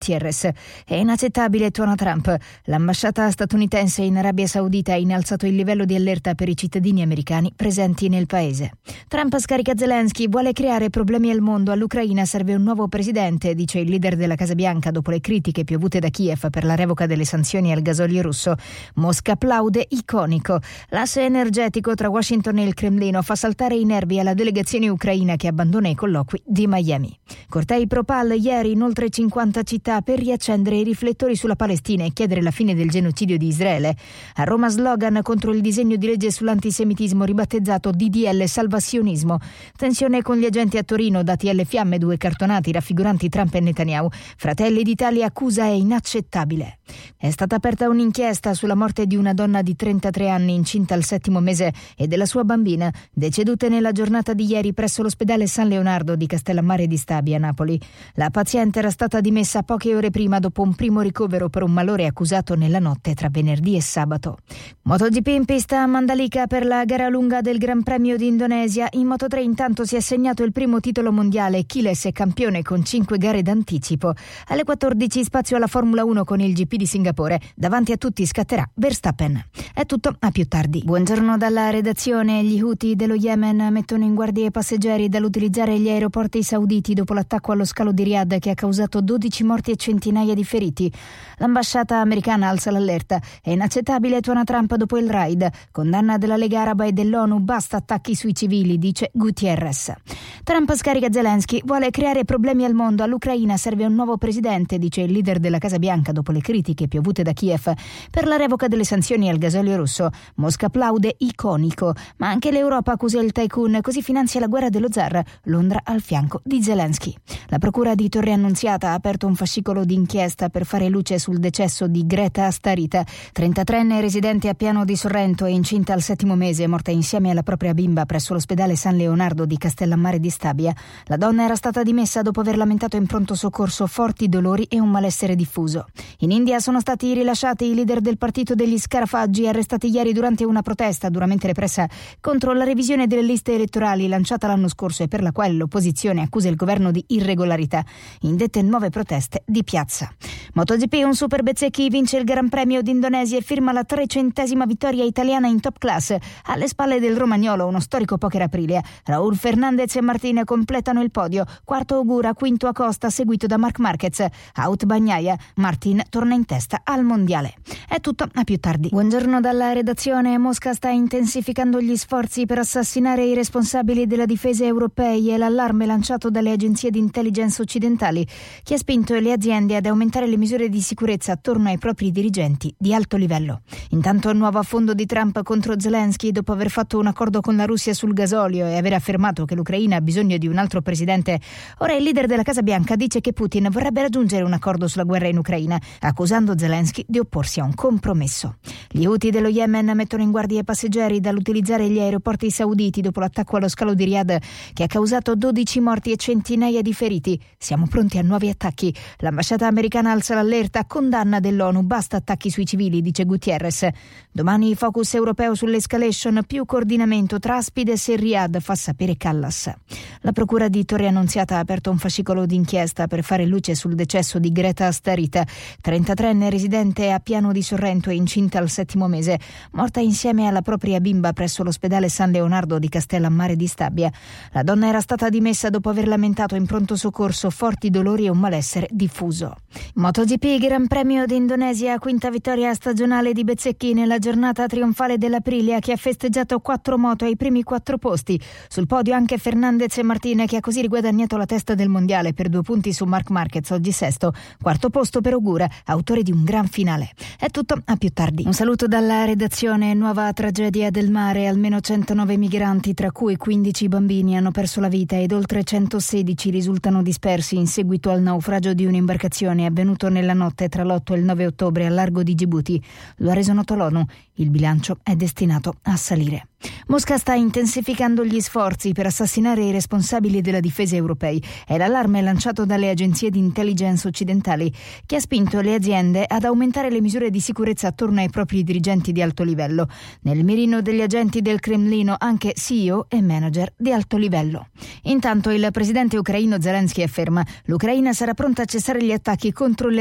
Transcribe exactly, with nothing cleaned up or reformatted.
Gutierrez. È inaccettabile, tuona Trump. L'ambasciata statunitense in Arabia Saudita ha innalzato il livello di allerta per i cittadini americani presenti nel paese. Trump scarica Zelensky, vuole creare problemi al mondo, all'Ucraina serve un nuovo presidente, dice il leader della Casa Bianca dopo le critiche piovute da Kiev per la revoca delle sanzioni al gasolio russo. Mosca applaude, iconico. L'asse energetico tra Washington e il Cremlino fa saltare i nervi alla delegazione ucraina che abbandona i colloqui di Miami. Cortei pro-Pal ieri in oltre cinquanta città per riaccendere i riflettori sulla Palestina e chiedere la fine del genocidio di Israele. A Roma slogan contro il disegno di legge sull'antisemitismo ribattezzato D D L salvazionismo. Tensione con gli agenti a Torino, dati alle fiamme due cartonati raffiguranti Trump e Netanyahu. Fratelli d'Italia accusa è inaccettabile. È stata aperta un'inchiesta sulla morte di una donna di trentatré anni incinta al settimo mese e della sua bambina, decedute nella giornata di ieri presso l'ospedale San Leonardo di Castellammare di Stabia, Napoli. La paziente era stata dimessa poche ore prima dopo un primo ricovero per un malore accusato nella notte tra venerdì e sabato. MotoGP in pista a Mandalika per la gara lunga del Gran Premio di Indonesia. In Moto tre intanto si è assegnato il primo titolo mondiale. Kiles è campione con cinque gare d'anticipo. Alle quattordici spazio alla Formula uno con il G P di Singapore. Davanti a tutti scatterà Verstappen. È tutto, a più tardi. Buongiorno dalla redazione. Gli Houthi dello Yemen mettono in guardia i passeggeri dall'utilizzare gli aeroporti sauditi dopo l'attacco allo scalo di Riyadh che ha causato dodici morti e centinaia di feriti. L'ambasciata americana alza l'allerta. È inaccettabile, tuona Trump dopo il raid. Condanna della Lega Araba e dell'ONU, basta attacchi sui civili, dice Gutierrez. Trump scarica Zelensky, vuole creare problemi al mondo, all'Ucraina serve un nuovo presidente, dice il leader della Casa Bianca dopo le critiche piovute da Kiev per la revoca delle sanzioni al gasolio russo. Mosca applaude, iconico, ma anche l'Europa accusa il tycoon, così finanzia la guerra dello zar. Londra al fianco di Zelensky. La procura di Torre Annunziata ha aperto un fascicolo d'inchiesta per fare luce sul decesso di Greta Starita, trentatreenne residente a Piano di Sorrento e incinta al settimo mese, morta insieme alla propria bimba presso l'ospedale San Leonardo di Castellammare di Stabia. La donna era stata dimessa dopo aver lamentato in pronto soccorso forti dolori e un malessere diffuso. In India sono stati rilasciati i leader del partito degli scarafaggi, arrestati ieri durante una protesta duramente repressa contro la revisione delle liste elettorali lanciata l'anno scorso e per la quale l'opposizione accusa il governo di irregolarità. Indette nuove proteste di piazza. MotoGP, un super Bezzecchi vince il Gran Premio d'Indonesia e firma la trecentesima vittoria italiana in top class. Alle spalle del romagnolo uno storico poker Aprilia. Raul Fernandez e Martin completano il podio. Quarto Ogura, quinto Acosta, seguito da Marc Marquez. Out Bagnaia. Martin torna in testa al mondiale. È tutto, a più tardi. Buongiorno dalla redazione. Mosca sta intensificando gli sforzi per assassinare i responsabili della difesa europei e l'allarme lanciato dalle agenzie di intelligence occidentali che ha spinto le aziende ad aumentare le misure di sicurezza attorno ai propri dirigenti di alto livello. Intanto il nuovo affondo di Trump contro Zelensky dopo aver fatto un accordo con la Russia sul gasolio e aver affermato che l'Ucraina ha bisogno di un altro presidente. Ora il leader della Casa Bianca dice che Putin vorrebbe raggiungere un accordo sulla guerra in Ucraina, accusando Zelensky di opporsi a un compromesso. Gli Houthi dello Yemen mettono in guardia i passeggeri dall'utilizzare gli aeroporti sauditi dopo l'attacco allo scalo di Riyadh che ha causato dodici morti e centinaia di feriti. Siamo pronti a nuovi attacchi. L'ambasciata americana alza l'allerta, condanna dell'ONU, basta attacchi sui civili, dice Gutierrez. Domani focus europeo sull'escalation, più coordinamento tra Aspides e Riyadh, fa sapere Callas. La procura di Torre Annunziata ha aperto un fascicolo d'inchiesta per fare luce sul decesso di Greta Starita, trentatreenne residente a Piano di Sorrento e incinta al settimo mese, morta insieme alla propria bimba presso l'ospedale San Leonardo di Castellammare di Stabia. La donna era stata dimessa dopo aver lamentato in pronto soccorso forti dolori e un malessere diffuso. MotoGP, Gran Premio d'Indonesia, quinta vittoria stagionale di Bezzecchi nella giornata trionfale dell'Aprilia che ha festeggiato quattro moto ai primi quattro posti. Sul podio anche Fernandez e Martin che ha così riguadagnato la testa del mondiale per due punti su Marc Marquez, oggi sesto. Quarto posto per Ogura, autore di un gran finale. È tutto, a più tardi. Un saluto dalla redazione. Nuova tragedia del mare, almeno centonove migranti tra cui quindici bambini hanno perso la vita ed oltre centosedici risultano dispersi in seguito al naufragio di un'imbarcazione avvenuto nella notte tra l'otto e il nove ottobre al largo di Gibuti. Lo ha reso noto l'ONU. Il bilancio è destinato a salire. Mosca sta intensificando gli sforzi per assassinare i responsabili della difesa europei. È l'allarme lanciato dalle agenzie di intelligence occidentali, che ha spinto le aziende ad aumentare le misure di sicurezza attorno ai propri dirigenti di alto livello. Nel mirino degli agenti del Cremlino anche C E O e manager di alto livello. Intanto il presidente ucraino Zelensky afferma: l'Ucraina sarà pronta a cessare gli attacchi contro le